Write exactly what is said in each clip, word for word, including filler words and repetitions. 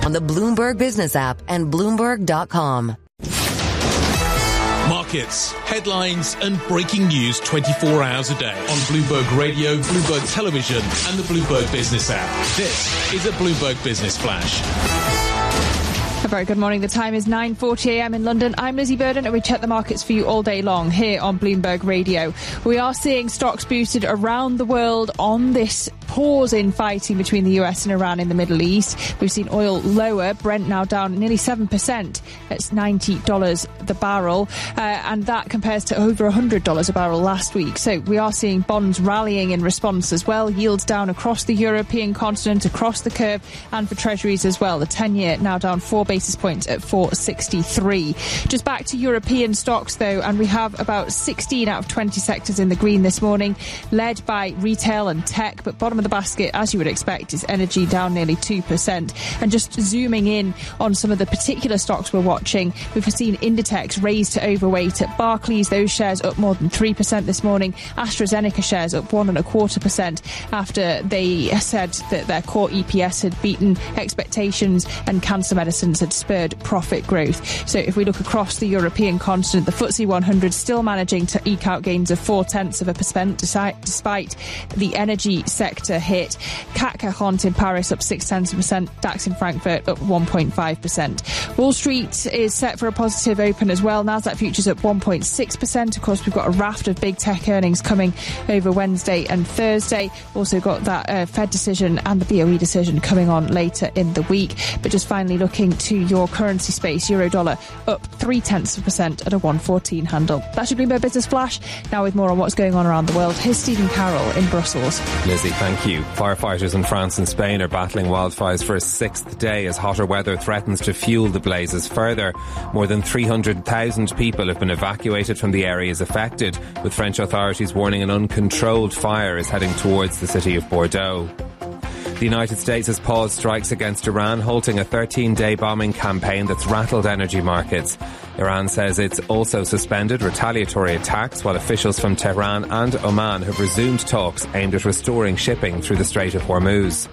on the Bloomberg Business app and Bloomberg dot com. Markets, headlines and breaking news twenty-four hours a day on Bloomberg Radio, Bloomberg Television and the Bloomberg Business app. This is a Bloomberg Business Flash. A very good morning. The time is nine forty a m in London. I'm Lizzie Burden and we check the markets for you all day long here on Bloomberg Radio. We are seeing stocks boosted around the world on this pause in fighting between the U S and Iran in the Middle East. We've seen oil lower, Brent now down nearly seven percent. It's ninety dollars the barrel, uh, and that compares to over one hundred dollars a barrel last week. So we are seeing bonds rallying in response as well. Yields down across the European continent, across the curve, and for treasuries as well. The ten-year now down four basis points at four sixty-three. Just back to European stocks though, and we have about sixteen out of twenty sectors in the green this morning, led by retail and tech, but bottom of the basket, as you would expect, is energy, down nearly two percent. And just zooming in on some of the particular stocks we're watching, we've seen Inditex raised to overweight at Barclays. Those shares up more than three percent this morning. AstraZeneca shares up one and a quarter percent after they said that their core E P S had beaten expectations and cancer medicines had spurred profit growth. So if we look across the European continent, the F T S E one hundred still managing to eke out gains of four tenths of a percent despite the energy sector hit. C A C quarante in Paris up six tenths of a percent. DAX in Frankfurt up one point five percent. Wall Street is set for a positive open as well. Nasdaq futures up one point six percent. Of course, we've got a raft of big tech earnings coming over Wednesday and Thursday. Also got that uh, Fed decision and the B O E decision coming on later in the week. But just finally looking to your currency space, euro dollar up three tenths of a percent at a one fourteen handle. That's your Bloomberg Business Flash. Now with more on what's going on around the world, here's Stephen Carroll in Brussels. Lizzie, thank you. Firefighters in France and Spain are battling wildfires for a sixth day as hotter weather threatens to fuel the blazes further. More than three hundred thousand people have been evacuated from the areas affected, with French authorities warning an uncontrolled fire is heading towards the city of Bordeaux. The United States has paused strikes against Iran, halting a thirteen-day bombing campaign that's rattled energy markets. Iran says it's also suspended retaliatory attacks, while officials from Tehran and Oman have resumed talks aimed at restoring shipping through the Strait of Hormuz.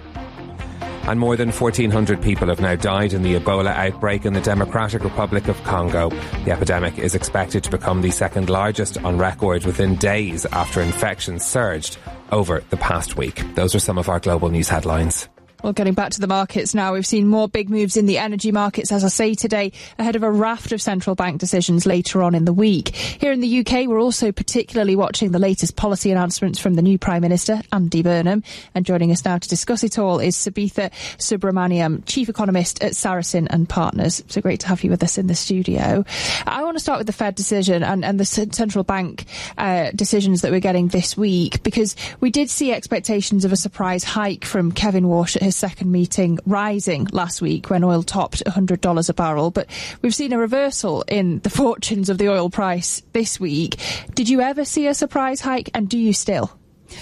And more than fourteen hundred people have now died in the Ebola outbreak in the Democratic Republic of Congo. The epidemic is expected to become the second largest on record within days after infections surged over the past week. Those are some of our global news headlines. Well, getting back to the markets now, we've seen more big moves in the energy markets, as I say today, ahead of a raft of central bank decisions later on in the week. Here in the U K, we're also particularly watching the latest policy announcements from the new Prime Minister, Andy Burnham. And joining us now to discuss it all is Sabitha Subramaniam, Chief Economist at Saracen and Partners. So great to have you with us in the studio. I want to start with the Fed decision and, and the central bank uh, decisions that we're getting this week, because we did see expectations of a surprise hike from Kevin Walsh at his second meeting rising last week when oil topped one hundred dollars a barrel. But we've seen a reversal in the fortunes of the oil price this week. Did you ever see a surprise hike, and do you still?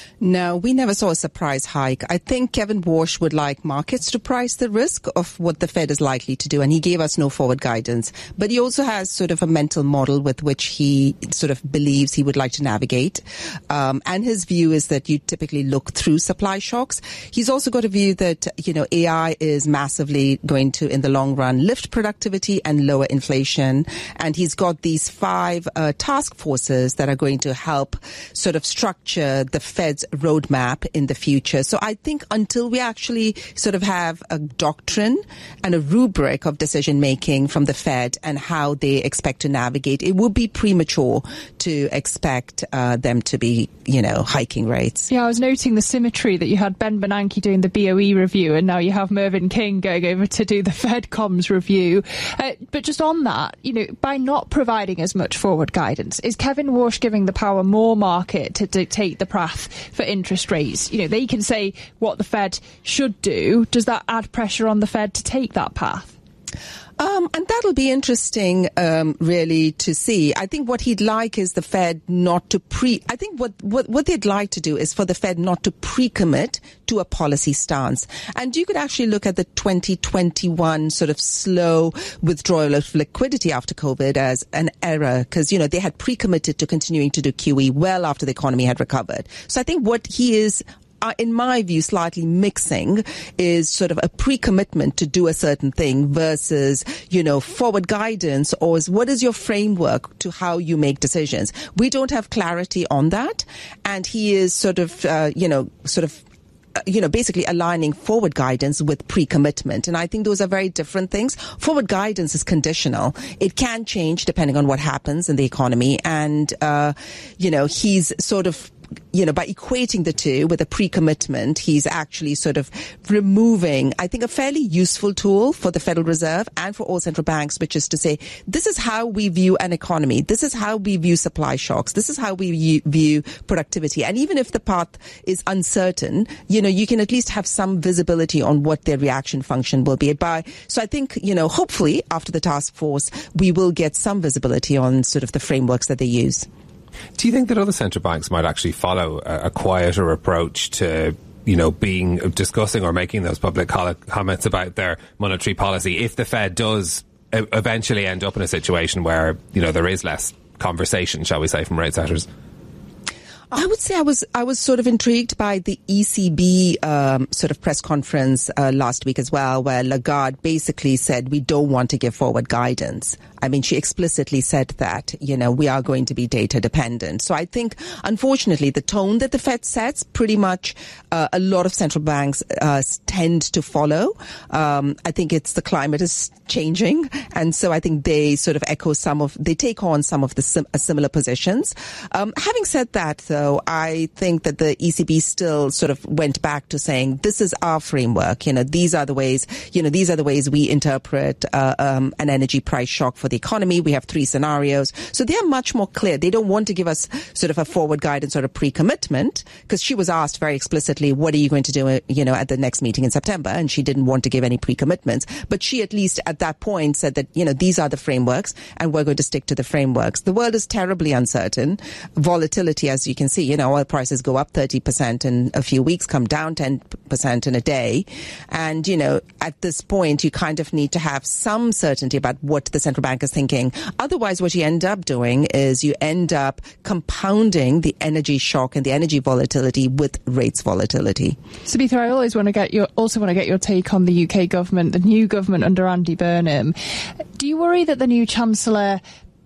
No, we never saw a surprise hike. I think Kevin Walsh would like markets to price the risk of what the Fed is likely to do, and he gave us no forward guidance. But he also has sort of a mental model with which he sort of believes he would like to navigate. Um, and his view is that you typically look through supply shocks. He's also got a view that, you know, A I is massively going to, in the long run, lift productivity and lower inflation. And he's got these five uh, task forces that are going to help sort of structure the Fed's roadmap in the future. So I think until we actually sort of have a doctrine and a rubric of decision making from the Fed and how they expect to navigate, it would be premature to expect uh, them to be, you know, hiking rates. Yeah, I was noting the symmetry that you had Ben Bernanke doing the B O E review, and now you have Mervyn King going over to do the Fed comms review. Uh, but just on that, you know, by not providing as much forward guidance, is Kevin Walsh giving the power more market to dictate the path for interest rates? You know, they can say what the Fed should do. Does that add pressure on the Fed to take that path? Um, and that'll be interesting, um, really, to see. I think what he'd like is the Fed not to pre, I think what, what, what they'd like to do is for the Fed not to pre-commit to a policy stance. And you could actually look at the twenty twenty-one sort of slow withdrawal of liquidity after COVID as an error, because, you know, they had pre-committed to continuing to do Q E well after the economy had recovered. So I think what he is uh, in my view, slightly mixing is sort of a pre-commitment to do a certain thing versus, you know, forward guidance, or is, what is your framework to how you make decisions? We don't have clarity on that. And he is sort of, uh, you know, sort of, you know, basically aligning forward guidance with pre-commitment. And I think those are very different things. Forward guidance is conditional. It can change depending on what happens in the economy. And, uh, you know, he's sort of, you know, by equating the two with a pre-commitment, he's actually sort of removing, I think, a fairly useful tool for the Federal Reserve and for all central banks, which is to say, this is how we view an economy. This is how we view supply shocks. This is how we view productivity. And even if the path is uncertain, you know, you can at least have some visibility on what their reaction function will be. By, so I think, you know, hopefully after the task force, we will get some visibility on sort of the frameworks that they use. Do you think that other central banks might actually follow a, a quieter approach to, you know, being discussing or making those public comments about their monetary policy if the Fed does eventually end up in a situation where, you know, there is less conversation, shall we say, from rate setters? I would say I was I was sort of intrigued by the E C B um, sort of press conference uh, last week as well, where Lagarde basically said we don't want to give forward guidance. I mean, she explicitly said that, you know, we are going to be data dependent. So I think, unfortunately, the tone that the Fed sets, pretty much uh, a lot of central banks uh, tend to follow. Um, I think it's the climate is changing. And so I think they sort of echo some of, they take on some of the sim- similar positions. Um, having said that, though, I think that the E C B still sort of went back to saying, this is our framework. You know, these are the ways, you know, these are the ways we interpret uh, um, an energy price shock for the economy. We have three scenarios. So they are much more clear. They don't want to give us sort of a forward guidance or a pre-commitment, because she was asked very explicitly, what are you going to do, you know, at the next meeting in September? And she didn't want to give any pre-commitments. But she at least at that point said that, you know, these are the frameworks and we're going to stick to the frameworks. The world is terribly uncertain. Volatility, as you can see, you know, oil prices go up thirty percent in a few weeks, come down ten percent in a day. And, you know, at this point, you kind of need to have some certainty about what the central bank is thinking. Otherwise, what you end up doing is you end up compounding the energy shock and the energy volatility with rates volatility. Sabitha, I always want to get your, also want to get your take on the U K government, the new government under Andy Burnham. Do you worry that the new Chancellor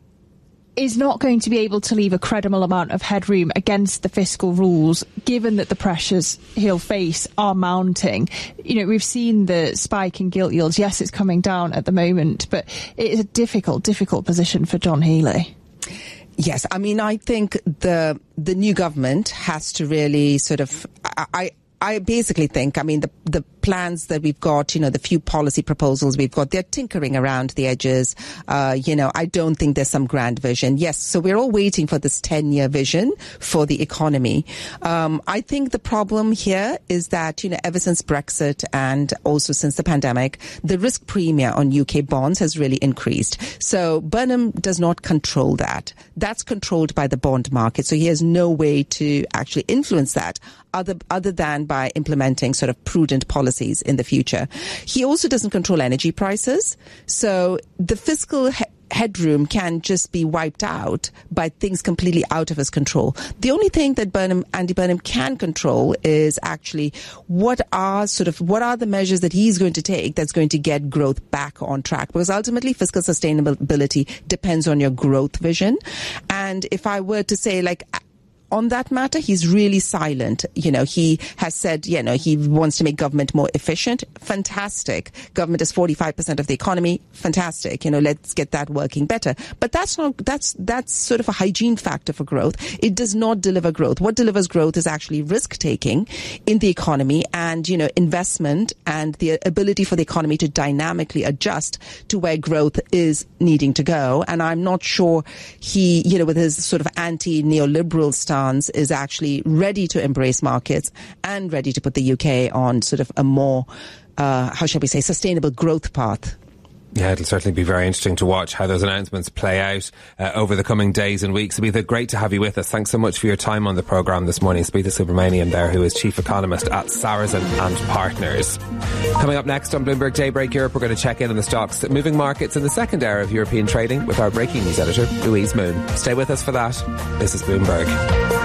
is not going to be able to leave a credible amount of headroom against the fiscal rules, given that the pressures he'll face are mounting? You know, we've seen the spike in gilt yields. Yes, it's coming down at the moment, but it is a difficult, difficult position for John Healey. Yes, I mean, I think the the new government has to really sort of, I, I I basically think, I mean, the, the plans that we've got, you know, the few policy proposals we've got, they're tinkering around the edges. Uh, you know, I don't think there's some grand vision. Yes, so we're all waiting for this ten-year vision for the economy. Um, I think the problem here is that, you know, ever since Brexit and also since the pandemic, the risk premium on U K bonds has really increased. So Burnham does not control that. That's controlled by the bond market. So he has no way to actually influence that other other than by implementing sort of prudent policies in the future. He also doesn't control energy prices. So the fiscal he- headroom can just be wiped out by things completely out of his control. The only thing that Burnham, Andy Burnham can control is actually what are sort of, what are the measures that he's going to take that's going to get growth back on track? Because ultimately fiscal sustainability depends on your growth vision. And if I were to say, like, on that matter, he's really silent. You know, he has said, you know, he wants to make government more efficient. Fantastic. Government is forty-five percent of the economy. Fantastic. You know, let's get that working better. But that's not, that's, that's sort of a hygiene factor for growth. It does not deliver growth. What delivers growth is actually risk taking in the economy and, you know, investment and the ability for the economy to dynamically adjust to where growth is needing to go. And I'm not sure he, you know, with his sort of anti-neoliberal style, is actually ready to embrace markets and ready to put the U K on sort of a more, uh, how shall we say, sustainable growth path. Yeah, it'll certainly be very interesting to watch how those announcements play out uh, over the coming days and weeks. Sabitha, great to have you with us. Thanks so much for your time on the programme this morning. Sabitha Subramanian there, who is Chief Economist at Sarasin and Partners. Coming up next on Bloomberg Daybreak Europe, we're going to check in on the stocks moving markets in the second hour of European trading with our breaking news editor, Louise Moon. Stay with us for that. This is Bloomberg.